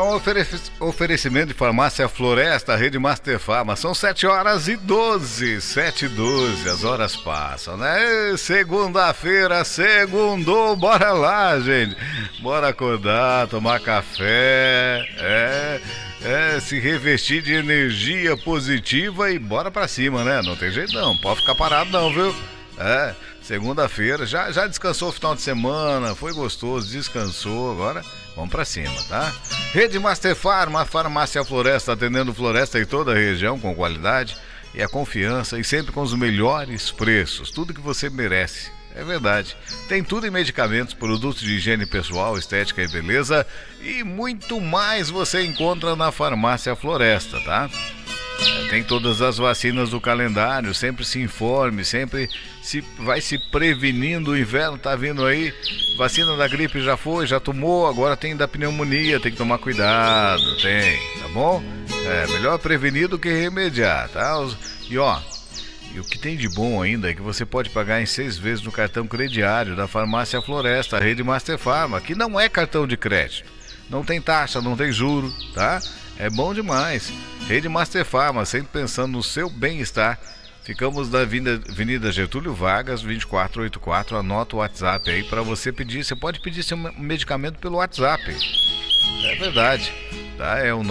um oferecimento de farmácia Floresta, Rede Master Farma. São 7h12, 7h12, as horas passam, né? Segunda-feira, segundou, bora lá, gente. Bora acordar, tomar café, se revestir de energia positiva e bora pra cima, né? Não tem jeito não, pode ficar parado não, viu? Segunda-feira, já descansou o final de semana, foi gostoso, descansou, agora vamos pra cima, tá? Rede Master Farma, farmácia Floresta, atendendo Floresta em toda a região com qualidade e a confiança e sempre com os melhores preços, tudo que você merece, é verdade. Tem tudo em medicamentos, produtos de higiene pessoal, estética e beleza e muito mais você encontra na farmácia Floresta, tá? Tem todas as vacinas do calendário, sempre se informe, sempre vai se prevenindo, o inverno tá vindo aí, vacina da gripe já foi, já tomou, agora tem da pneumonia, tem que tomar cuidado, tá bom? Melhor prevenir do que remediar, tá? E o que tem de bom ainda é que você pode pagar em 6 vezes no cartão crediário da farmácia Floresta, a Rede Master Farma, que não é cartão de crédito, não tem taxa, não tem juro, tá? É bom demais. Rede Master Farma, sempre pensando no seu bem-estar. Ficamos na Avenida Getúlio Vargas, 2484. Anota o WhatsApp aí para você pedir. Você pode pedir seu medicamento pelo WhatsApp. É verdade. Tá? É o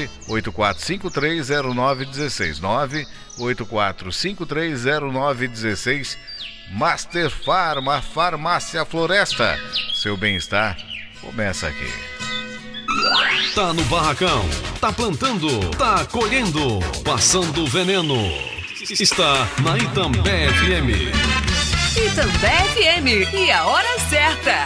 984530916. 984530916. Master Farma, Farmácia Floresta. Seu bem-estar começa aqui. Tá no barracão, tá plantando, tá colhendo, passando veneno. Está na Itambé FM. Itambé FM, e a hora certa.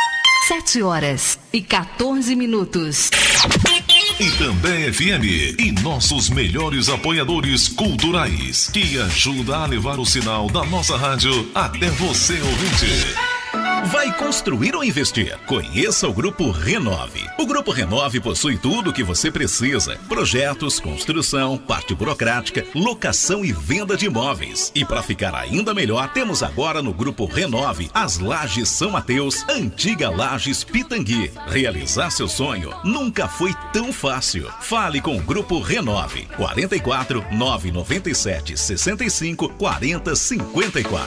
7h14. Itambé FM e nossos melhores apoiadores culturais, que ajuda a levar o sinal da nossa rádio até você, ouvinte. Vai construir ou investir? Conheça o Grupo Renove. O Grupo Renove possui tudo o que você precisa: projetos, construção, parte burocrática, locação e venda de imóveis. E para ficar ainda melhor, temos agora no Grupo Renove as Lajes São Mateus, antiga Lajes Pitangui. Realizar seu sonho nunca foi tão fácil. Fale com o Grupo Renove. 44 997 65 40 54.